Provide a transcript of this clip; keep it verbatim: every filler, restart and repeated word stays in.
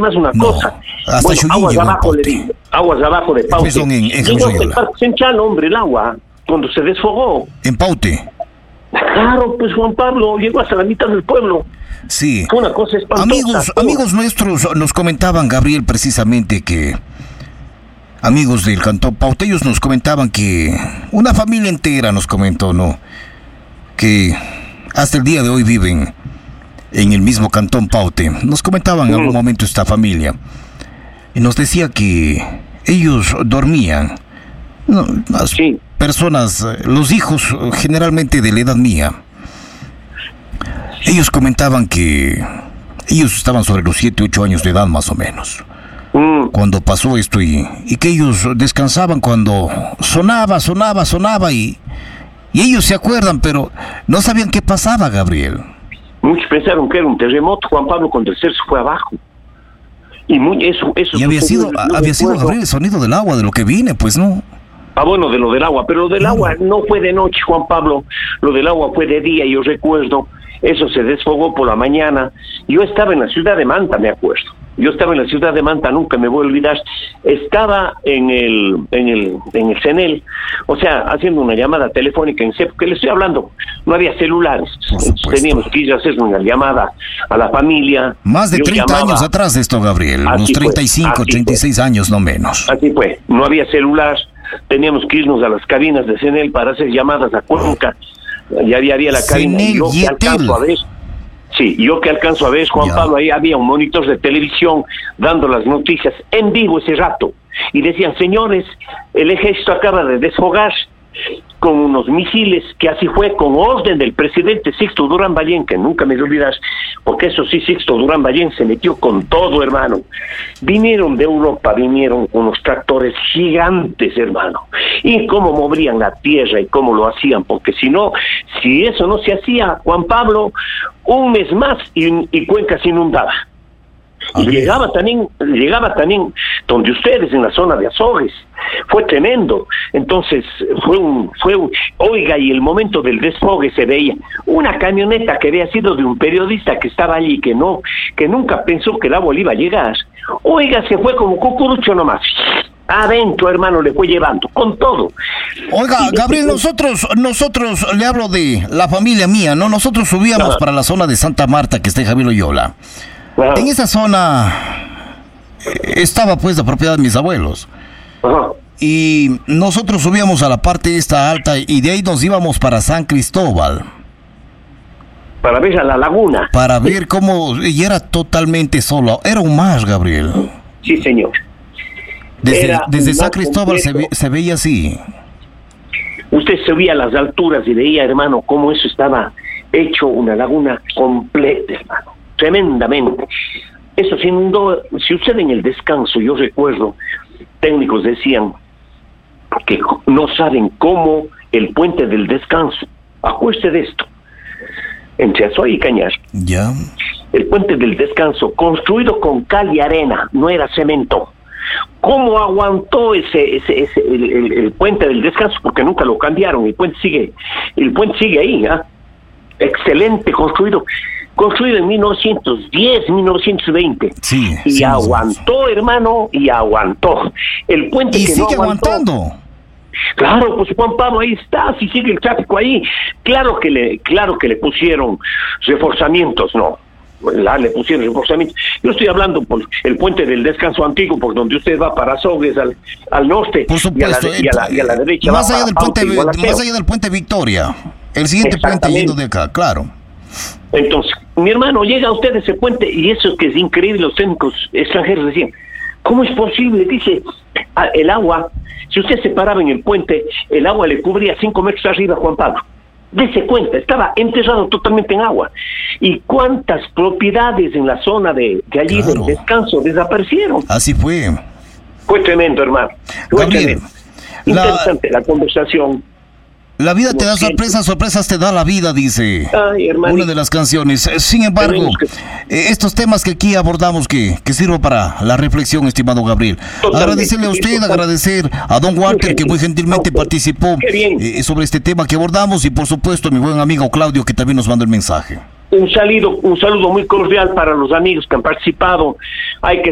además una no, cosa. Hasta Bueno, aguas abajo, le digo, aguas abajo de Paute. En, en Llegó hasta el Parque Central, hombre, el agua, cuando se desfogó. En Paute. Claro, pues Juan Pablo, llegó hasta la mitad del pueblo. Sí. Fue una cosa espantosa. Amigos, amigos nuestros nos comentaban, Gabriel, precisamente que... Amigos del Cantón Paute, ellos nos comentaban que... Una familia entera nos comentó, ¿no? Que hasta el día de hoy viven en el mismo Cantón Paute. Nos comentaban en algún momento esta familia. Y nos decía que ellos dormían. No, las sí. personas, los hijos generalmente de la edad mía. Ellos comentaban que ellos estaban sobre los siete, ocho años de edad más o menos. Mm. Cuando pasó esto y, y que ellos descansaban cuando sonaba, sonaba, sonaba y, y ellos se acuerdan, pero no sabían qué pasaba, Gabriel. Muchos pensaron que era un terremoto, Juan Pablo, cuando el cerro se fue abajo. Y muy, eso, eso y había sido, no había sido, Gabriel, el sonido del agua, de lo que viene, pues, ¿no? Ah, bueno, de lo del agua, pero lo del agua no fue de noche, Juan Pablo, lo del agua fue de día, yo recuerdo, eso se desfogó por la mañana. Yo estaba en la ciudad de Manta, me acuerdo. Yo estaba en la ciudad de Manta, nunca me voy a olvidar. Estaba en el en el en el CENEL, o sea, haciendo una llamada telefónica en CEP, que le estoy hablando, no había celulares. Teníamos que ir a hacer una llamada a la familia. Más de treinta años atrás de esto, Gabriel, unos treinta y cinco, treinta y seis años, no menos. Así fue, no había celular, teníamos que irnos a las cabinas de CENEL para hacer llamadas a Cuenca. Ya había, había la cabina. CENEL, yo que alcanzo a ver, sí, yo que alcanzo a ver, Juan ya. Pablo, ahí había un monitor de televisión dando las noticias en vivo ese rato. Y decían, señores, el ejército acaba de desfogar con unos misiles, que así fue, con orden del presidente Sixto Durán Ballén, que nunca me olvidas, porque eso sí, Sixto Durán Ballén se metió con todo, hermano. Vinieron de Europa, vinieron unos tractores gigantes, hermano, y cómo movían la tierra y cómo lo hacían, porque si no, si eso no se hacía, Juan Pablo, un mes más y, y Cuenca se inundaba. Y llegaba también, llegaba también donde ustedes, en la zona de Azores. Fue tremendo. Entonces, fue un, fue un, oiga, y el momento del desfogue se veía una camioneta que había sido de un periodista que estaba allí, que no, que nunca pensó que el agua le iba a llegar. Oiga, se fue como cucurucho nomás. Adentro, hermano, le fue llevando, con todo. Oiga, Gabriel, nosotros, nosotros, le hablo de la familia mía, ¿no? Nosotros subíamos Ajá. para la zona de Santa Marta, que está en Javier Loyola. Ajá. En esa zona estaba pues la propiedad de mis abuelos. Ajá. Y nosotros subíamos a la parte esta alta y de ahí nos íbamos para San Cristóbal. Para ver a la laguna. Para ver cómo, y era totalmente solo, era un mar, Gabriel. Sí, señor. Desde, desde San Cristóbal se, ve, se veía así. Usted subía a las alturas y veía, hermano, cómo eso estaba hecho una laguna completa, hermano. Tremendamente. Eso se inundó. Si usted en el descanso, yo recuerdo, técnicos decían que no saben cómo el puente del descanso, acuérdese de esto, entre Azuay y Cañar. Ya. El puente del descanso, construido con cal y arena, no era cemento. ¿Cómo aguantó ese, ese, ese el, el, el puente del descanso? Porque nunca lo cambiaron. El puente sigue, el puente sigue ahí, ¿ah? ¿eh? Excelente, construido. Construido en mil novecientos diez, mil novecientos veinte. Sí, y sí, aguantó, sí. hermano, y aguantó. El puente y que sigue no aguantó, aguantando. Claro, pues Juan Pablo, ahí está, si sigue el tráfico ahí. Claro que le, claro que le pusieron reforzamientos, no. La, le pusieron reforzamientos. Yo estoy hablando por el puente del descanso antiguo, por donde usted va para Azogues, al, al norte, por supuesto, y, a la, y, a la, y a la derecha. Más allá del puente, más allá del puente Victoria, el siguiente puente yendo de acá, claro. Entonces, mi hermano, llega a usted ese puente, y eso que es increíble, los técnicos extranjeros decían, ¿cómo es posible? Dice, el agua, si usted se paraba en el puente, el agua le cubría cinco metros arriba, Juan Pablo. Dese cuenta, estaba enterrado totalmente en agua. ¿Y cuántas propiedades en la zona de, de allí claro. del descanso desaparecieron? Así fue. Fue tremendo, hermano. Fue Gabriel, tremendo. Interesante la, la conversación. La vida te da sorpresas, sorpresas te da la vida, dice Ay, una de las canciones. Sin embargo, que... eh, estos temas que aquí abordamos que, que sirven para la reflexión, estimado Gabriel. Totalmente. Agradecerle a usted, totalmente. agradecer a don Walter que muy gentilmente no, participó eh, sobre este tema que abordamos y por supuesto a mi buen amigo Claudio que también nos mandó el mensaje. Un saludo, un saludo muy cordial para los amigos que han participado. Hay que